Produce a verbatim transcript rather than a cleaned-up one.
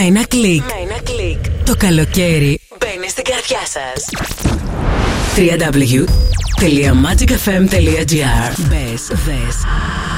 Με ένα κλικ. Με ένα κλικ. Το καλοκαίρι μπαίνει στην καρδιά σας. double-u double-u double-u τελεία magic f m τελεία g r. Μπες, δες